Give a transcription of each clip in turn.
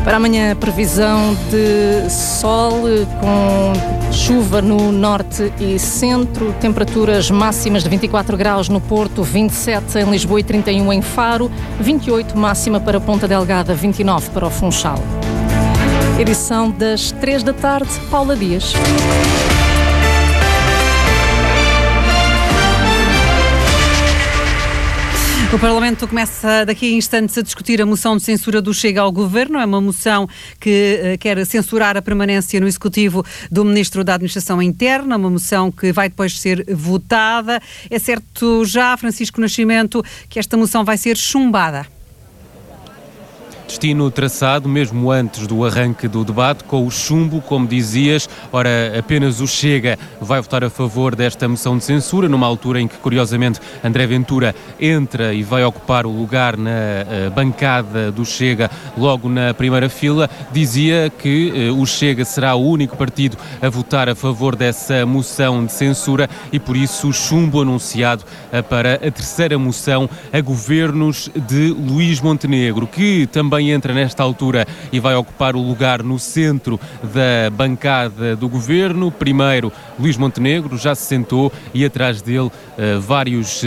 Para amanhã, previsão de sol com chuva no norte e centro, temperaturas máximas de 24 graus no Porto, 27 em Lisboa e 31 em Faro, 28 máxima para Ponta Delgada, 29 para o Funchal. Edição das 3 da tarde, Paula Dias. O Parlamento começa daqui a instantes a discutir a moção de censura do Chega ao Governo. É uma moção que quer censurar a permanência no Executivo do Ministro da Administração Interna, uma moção que vai depois ser votada. É certo já, Francisco Nascimento, que esta moção vai ser chumbada. Destino traçado, mesmo antes do arranque do debate, com o chumbo, como dizias. Ora, apenas o Chega vai votar a favor desta moção de censura, numa altura em que, curiosamente, André Ventura entra e vai ocupar o lugar na bancada do Chega logo na primeira fila. Dizia que o Chega será o único partido a votar a favor dessa moção de censura e, por isso, o chumbo anunciado para a terceira moção a governos de Luís Montenegro, que também entra nesta altura e vai ocupar o lugar no centro da bancada do governo. Primeiro, Luís Montenegro já se sentou e atrás dele vários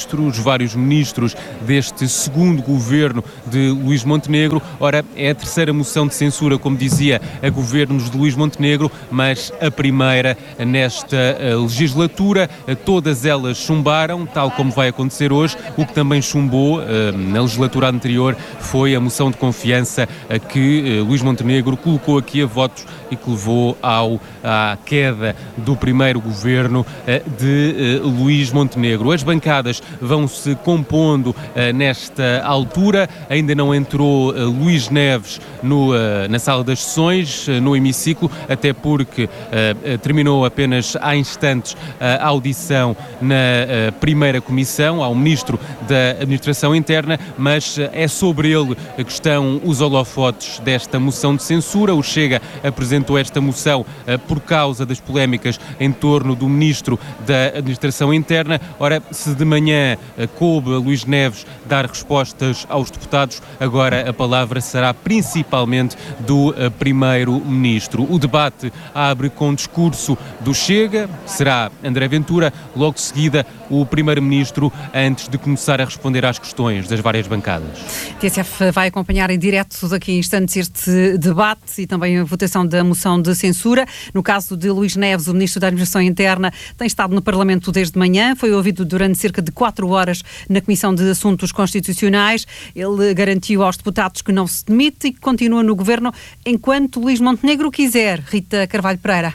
ministros deste segundo governo de Luís Montenegro. Ora, é a terceira moção de censura, como dizia, a governos de Luís Montenegro, mas a primeira nesta legislatura. Todas elas chumbaram, tal como vai acontecer hoje. O que também chumbou na legislatura anterior foi a moção de confiança que Luís Montenegro colocou aqui a votos e que levou à queda do primeiro governo de Luís Montenegro. As bancadas vão-se compondo nesta altura. Ainda não entrou Luís Neves na sala das sessões, no hemiciclo, até porque terminou apenas há instantes a audição na primeira comissão ao Ministro da Administração Interna, mas é sobre ele que estão os holofotes desta moção de censura. O Chega apresentou esta moção por causa das polémicas em torno do Ministro da Administração Interna. Ora, se de manhã coube a Luís Neves dar respostas aos deputados, agora a palavra será principalmente do Primeiro-Ministro. O debate abre com discurso do Chega, será André Ventura, logo de seguida o Primeiro-Ministro, antes de começar a responder às questões das várias bancadas. TSF vai acompanhar em direto daqui a instantes este debate e também a votação da moção de censura. No caso de Luís Neves, o Ministro da Administração Interna tem estado no Parlamento desde manhã, foi ouvido durante cerca de 4 horas na Comissão de Assuntos Constitucionais. Ele garantiu aos deputados que não se demite e que continua no Governo enquanto Luís Montenegro quiser. Rita Carvalho Pereira.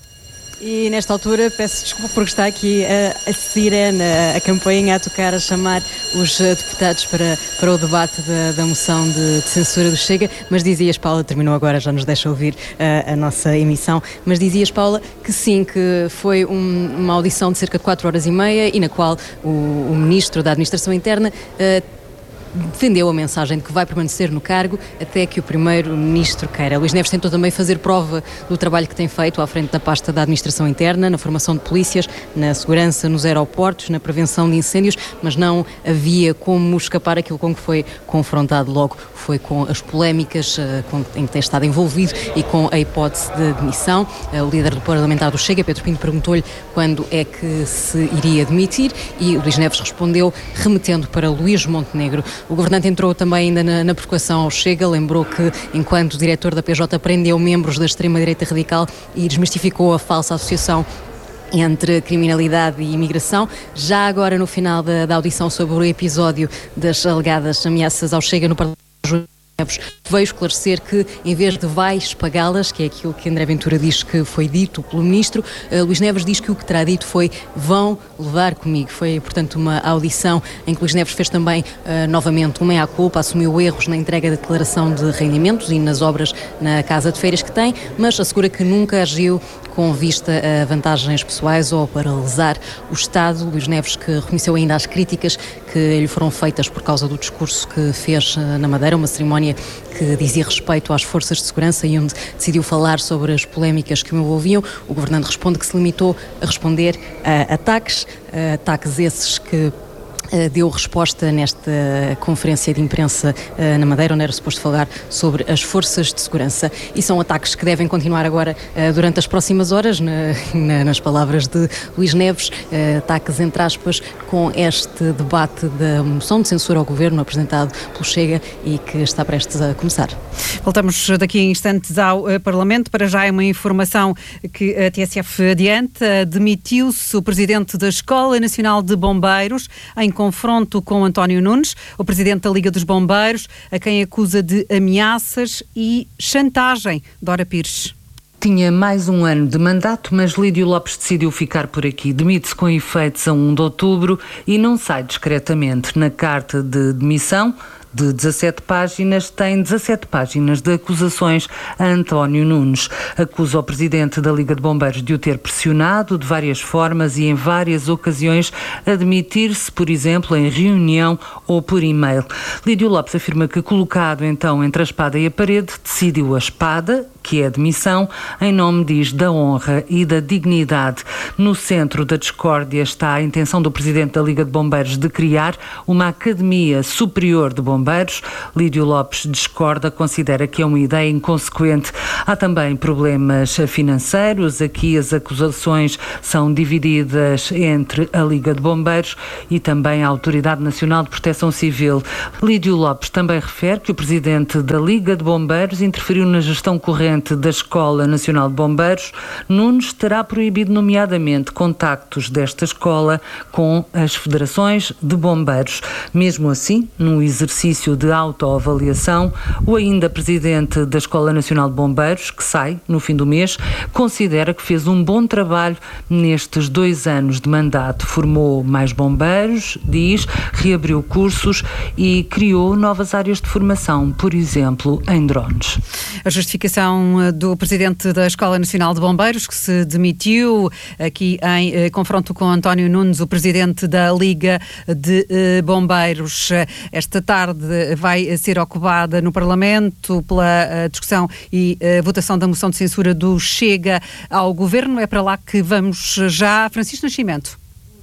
E nesta altura peço desculpa porque está aqui a sirene, a campainha a tocar, a chamar os deputados para o debate da moção de censura do Chega, mas dizias, Paula, terminou agora, já nos deixa ouvir a nossa emissão, mas dizias, Paula, que sim, que foi uma audição de cerca de 4 horas e meia e na qual o Ministro da Administração Interna defendeu a mensagem de que vai permanecer no cargo até que o Primeiro-Ministro queira. Luís Neves tentou também fazer prova do trabalho que tem feito à frente da pasta da Administração Interna, na formação de polícias, na segurança nos aeroportos, na prevenção de incêndios, mas não havia como escapar aquilo com que foi confrontado logo. Foi com as polémicas em que tem estado envolvido e com a hipótese de demissão. O líder do parlamentar do Chega, Pedro Pinto, perguntou-lhe quando é que se iria demitir e o Luís Neves respondeu remetendo para Luís Montenegro. O governante entrou também ainda na provocação ao Chega, lembrou que, enquanto diretor da PJ, prendeu membros da extrema-direita radical e desmistificou a falsa associação entre criminalidade e imigração. Já agora, no final da audição sobre o episódio das alegadas ameaças ao Chega no Parlamento, veio esclarecer que, em vez de vais pagá-las, que é aquilo que André Ventura diz que foi dito pelo Ministro, Luís Neves diz que o que terá dito foi vão levar comigo. Foi, portanto, uma audição em que Luís Neves fez também, novamente, uma meia-culpa, assumiu erros na entrega da declaração de rendimentos e nas obras na casa de férias que tem, mas assegura que nunca agiu com vista a vantagens pessoais ou para lesar o Estado. Luís Neves, que reconheceu ainda as críticas que lhe foram feitas por causa do discurso que fez na Madeira, uma cerimónia que dizia respeito às forças de segurança e onde decidiu falar sobre as polémicas que o envolviam. O governante responde que se limitou a responder a ataques esses que deu resposta nesta conferência de imprensa na Madeira, onde era suposto falar sobre as forças de segurança. E são ataques que devem continuar agora durante as próximas horas, nas palavras de Luís Neves, ataques entre aspas, com este debate da moção de censura ao governo apresentado pelo Chega e que está prestes a começar. Voltamos daqui a instantes ao Parlamento. Para já é uma informação que a TSF adianta. Demitiu-se o presidente da Escola Nacional de Bombeiros em confronto com António Nunes, o presidente da Liga dos Bombeiros, a quem acusa de ameaças e chantagem. Dora Pires. Tinha mais um ano de mandato, mas Lídio Lopes decidiu ficar por aqui. Demite-se com efeitos a 1 de outubro e não sai discretamente. Na carta de demissão, de 17 páginas, tem 17 páginas de acusações a António Nunes. Acusa o presidente da Liga de Bombeiros de o ter pressionado de várias formas e em várias ocasiões a demitir-se, por exemplo, em reunião ou por e-mail. Lídio Lopes afirma que, colocado então entre a espada e a parede, decidiu a espada, que é a demissão, em nome, diz, da honra e da dignidade. No centro da discórdia está a intenção do presidente da Liga de Bombeiros de criar uma Academia Superior de Bombeiros. Lídio Lopes discorda, considera que é uma ideia inconsequente. Há também problemas financeiros. Aqui as acusações são divididas entre a Liga de Bombeiros e também a Autoridade Nacional de Proteção Civil. Lídio Lopes também refere que o presidente da Liga de Bombeiros interferiu na gestão corrente da Escola Nacional de Bombeiros. Nunes terá proibido, nomeadamente, contactos desta escola com as federações de bombeiros. Mesmo assim, no exercício de autoavaliação, o ainda presidente da Escola Nacional de Bombeiros, que sai no fim do mês, considera que fez um bom trabalho nestes 2 anos de mandato. Formou mais bombeiros, diz, reabriu cursos e criou novas áreas de formação, por exemplo, em drones. A justificação do presidente da Escola Nacional de Bombeiros, que se demitiu aqui em confronto com António Nunes, o presidente da Liga de Bombeiros. Esta tarde vai ser ocupada no Parlamento pela discussão e votação da moção de censura do Chega ao Governo. É para lá que vamos já. Francisco Nascimento.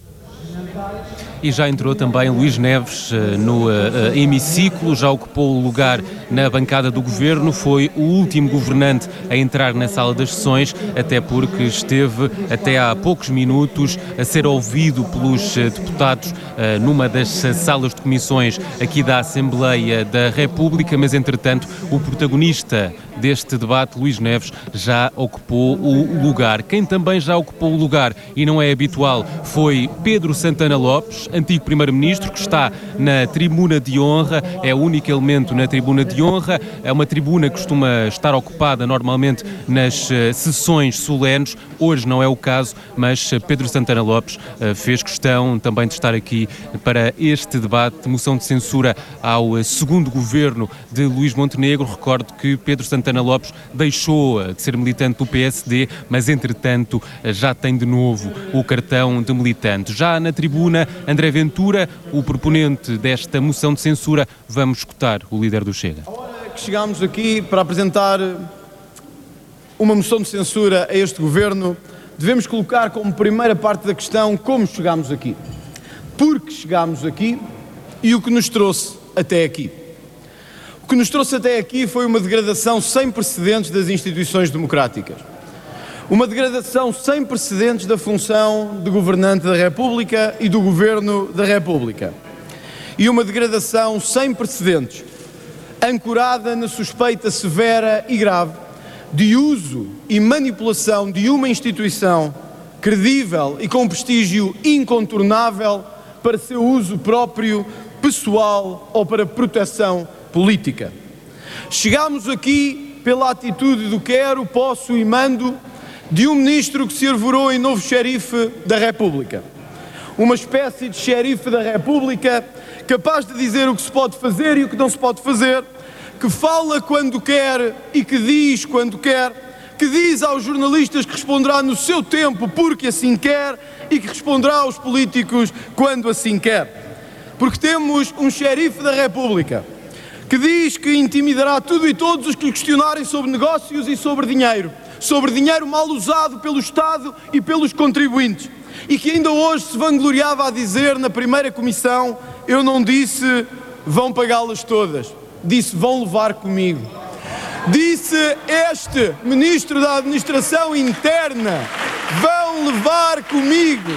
E já entrou também Luís Neves no hemiciclo, já ocupou o lugar na bancada do Governo, foi o último governante a entrar na sala das sessões, até porque esteve até há poucos minutos a ser ouvido pelos deputados numa das salas de comissões aqui da Assembleia da República, mas entretanto o protagonista deste debate, Luís Neves, já ocupou o lugar. Quem também já ocupou o lugar, e não é habitual, foi Pedro Santana Lopes, antigo primeiro-ministro, que está na tribuna de honra, é o único elemento na tribuna de honra, é uma tribuna que costuma estar ocupada normalmente nas sessões solenes, hoje não é o caso, mas Pedro Santana Lopes fez questão também de estar aqui para este debate de moção de censura ao segundo governo de Luís Montenegro. Recordo que Pedro Santana Lopes deixou de ser militante do PSD, mas entretanto já tem de novo o cartão de militante. Já na tribuna, André Ventura, o proponente desta moção de censura. Vamos escutar o líder do Chega. A hora que chegámos aqui para apresentar uma moção de censura a este governo, devemos colocar como primeira parte da questão como chegámos aqui. Porque chegámos aqui e o que nos trouxe até aqui. O que nos trouxe até aqui foi uma degradação sem precedentes das instituições democráticas. Uma degradação sem precedentes da função de governante da República e do Governo da República. E uma degradação sem precedentes, ancorada na suspeita severa e grave de uso e manipulação de uma instituição credível e com prestígio incontornável para seu uso próprio, pessoal ou para proteção política. Chegámos aqui pela atitude do quero, posso e mando de um ministro que se arvorou em novo xerife da República. Uma espécie de xerife da República capaz de dizer o que se pode fazer e o que não se pode fazer, que fala quando quer e que diz quando quer, que diz aos jornalistas que responderá no seu tempo porque assim quer e que responderá aos políticos quando assim quer. Porque temos um xerife da República que diz que intimidará tudo e todos os que lhe questionarem sobre negócios e sobre dinheiro mal usado pelo Estado e pelos contribuintes. e que ainda hoje se vangloriava a dizer na primeira comissão: eu não disse vão pagá-las todas, disse vão levar comigo. Disse este Ministro da Administração Interna: vão levar comigo.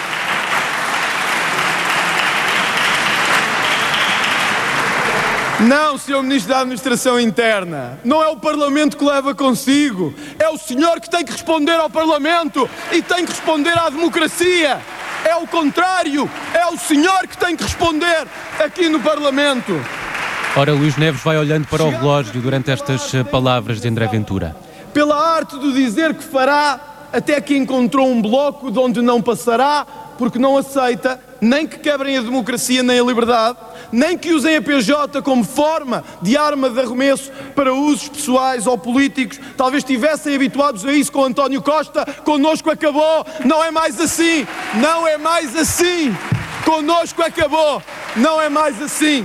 Não, Sr. Ministro da Administração Interna, não é o Parlamento que leva consigo, é o senhor que tem que responder ao Parlamento e tem que responder à democracia. É o contrário, é o senhor que tem que responder aqui no Parlamento. Ora, Luís Neves vai olhando para o relógio durante estas palavras de André Ventura. Pela arte do dizer que fará, até que encontrou um bloco de onde não passará, porque não aceita nem que quebrem a democracia nem a liberdade, nem que usem a PJ como forma de arma de arremesso para usos pessoais ou políticos. Talvez estivessem habituados a isso com António Costa. Connosco acabou, não é mais assim, não é mais assim. Connosco acabou, não é mais assim.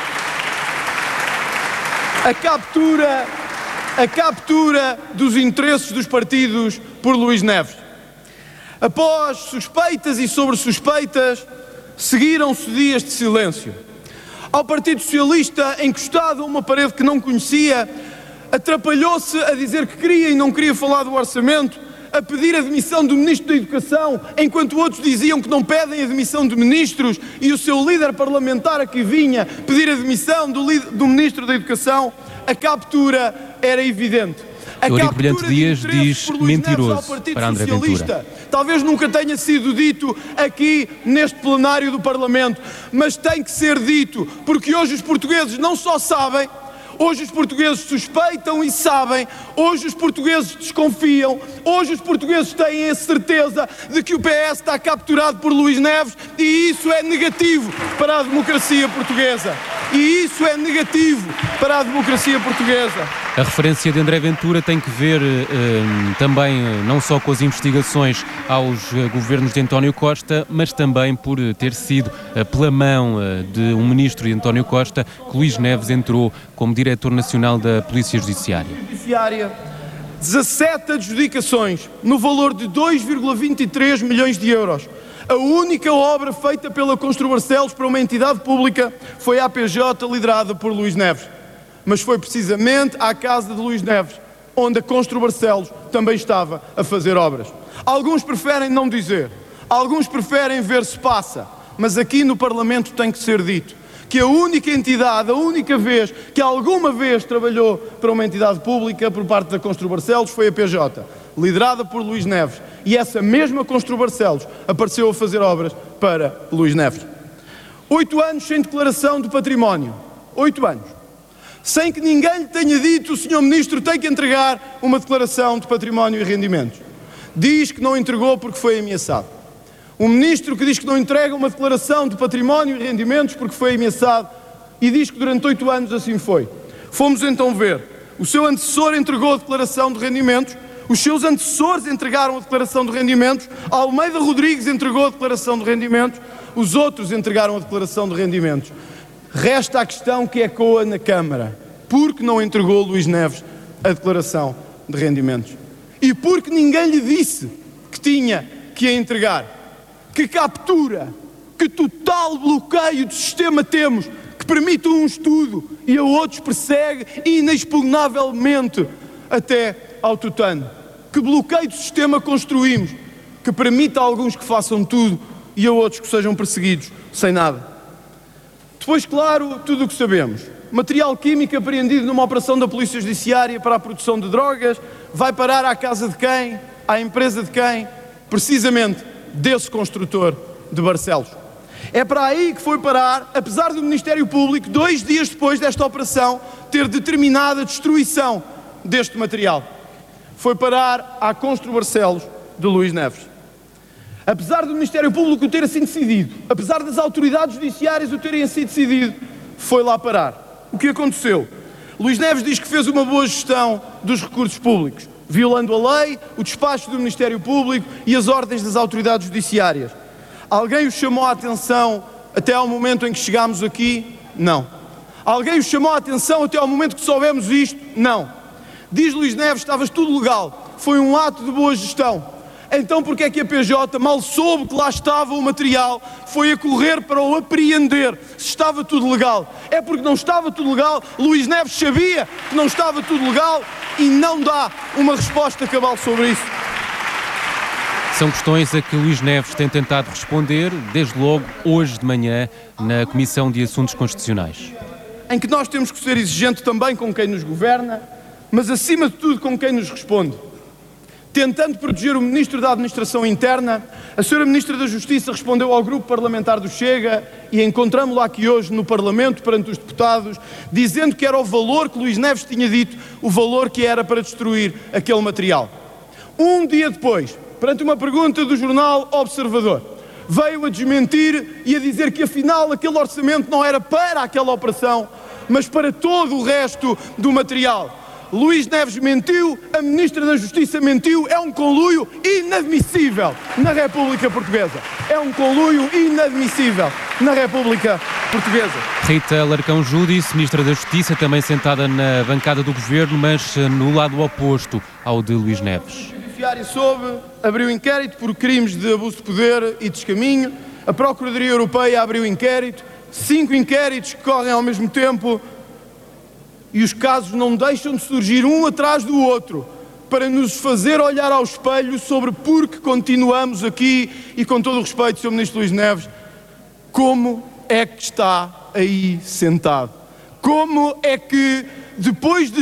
A captura dos interesses dos partidos por Luís Neves. Após suspeitas e sobre suspeitas, seguiram-se dias de silêncio. Ao Partido Socialista, encostado a uma parede que não conhecia, atrapalhou-se a dizer que queria e não queria falar do orçamento, a pedir a demissão do Ministro da Educação, enquanto outros diziam que não pedem a demissão de ministros, e o seu líder parlamentar aqui vinha pedir a demissão do Ministro da Educação. A captura era evidente. Eurico Brilhante Dias diz mentiroso para André Ventura. Talvez nunca tenha sido dito aqui neste plenário do Parlamento, mas tem que ser dito, porque hoje os portugueses não só sabem, hoje os portugueses suspeitam e sabem, hoje os portugueses desconfiam, hoje os portugueses têm a certeza de que o PS está capturado por Luís Neves, e isso é negativo para a democracia portuguesa. E isso é negativo para a democracia portuguesa. A referência de André Ventura tem que ver também não só com as investigações aos governos de António Costa, mas também por ter sido pela mão de um ministro de António Costa que Luís Neves entrou como diretor nacional da Polícia Judiciária. 17 adjudicações no valor de 2,23 milhões de euros. A única obra feita pela Construbarcelos para uma entidade pública foi a PJ liderada por Luís Neves. Mas foi precisamente à casa de Luís Neves onde a Construbarcelos também estava a fazer obras. Alguns preferem não dizer, alguns preferem ver se passa, mas aqui no Parlamento tem que ser dito que a única entidade, a única vez que alguma vez trabalhou para uma entidade pública por parte da Construbarcelos foi a PJ, liderada por Luís Neves. E essa mesma Construbarcelos apareceu a fazer obras para Luís Neves. 8 anos sem declaração de património. 8 anos. Sem que ninguém lhe tenha dito: o Sr. Ministro tem que entregar uma declaração de património e rendimentos. Diz que não entregou porque foi ameaçado. Um Ministro que diz que não entrega uma declaração de património e rendimentos porque foi ameaçado, e diz que durante 8 anos assim foi. Fomos então ver. O seu antecessor entregou a declaração de rendimentos. Os seus antecessores entregaram a declaração de rendimentos, Almeida Rodrigues entregou a declaração de rendimentos, os outros entregaram a declaração de rendimentos. Resta a questão que ecoa na Câmara: por que não entregou Luís Neves a declaração de rendimentos? E por que ninguém lhe disse que tinha que a entregar? Que captura, que total bloqueio do sistema temos, que permite um estudo e a outros persegue inexpugnavelmente até ao tutano. Que bloqueio do sistema construímos, que permite a alguns que façam tudo e a outros que sejam perseguidos sem nada. Depois, claro, tudo o que sabemos. Material químico apreendido numa operação da Polícia Judiciária para a produção de drogas vai parar à casa de quem? À empresa de quem? Precisamente desse construtor de Barcelos. É para aí que foi parar, apesar do Ministério Público, 2 dias depois desta operação, ter determinado a destruição deste material. Foi parar à Construbarcelos de Luís Neves. Apesar do Ministério Público o ter assim decidido, apesar das autoridades judiciárias o terem assim decidido, foi lá parar. O que aconteceu? Luís Neves diz que fez uma boa gestão dos recursos públicos, violando a lei, o despacho do Ministério Público e as ordens das autoridades judiciárias. Alguém o chamou a atenção até ao momento em que chegámos aqui? Não. Alguém o chamou a atenção até ao momento que soubemos isto? Não. Diz Luís Neves: estavas tudo legal, foi um ato de boa gestão. Então porque é que a PJ, mal soube que lá estava o material, foi a correr para o apreender se estava tudo legal? É porque não estava tudo legal, Luís Neves sabia que não estava tudo legal e não dá uma resposta cabal sobre isso. São questões a que Luís Neves tem tentado responder, desde logo hoje de manhã, na Comissão de Assuntos Constitucionais. Em que nós temos que ser exigentes também com quem nos governa, mas acima de tudo com quem nos responde. Tentando proteger o Ministro da Administração Interna, a Sra. Ministra da Justiça respondeu ao grupo parlamentar do Chega e encontramos-la aqui hoje no Parlamento, perante os deputados, dizendo que era o valor que Luís Neves tinha dito, o valor que era para destruir aquele material. Um dia depois, perante uma pergunta do jornal Observador, veio a desmentir e a dizer que afinal aquele orçamento não era para aquela operação, mas para todo o resto do material. Luís Neves mentiu, a Ministra da Justiça mentiu, é um conluio inadmissível na República Portuguesa. É um conluio inadmissível na República Portuguesa. Rita Larcão Júdice, Ministra da Justiça, também sentada na bancada do Governo, mas no lado oposto ao de Luís Neves. O Judiciário abriu inquérito por crimes de abuso de poder e descaminho. A Procuradoria Europeia abriu inquérito. 5 inquéritos que correm ao mesmo tempo. E os casos não deixam de surgir um atrás do outro para nos fazer olhar ao espelho sobre por que continuamos aqui e, com todo o respeito, Sr. Ministro Luís Neves, como é que está aí sentado? Como é que, depois de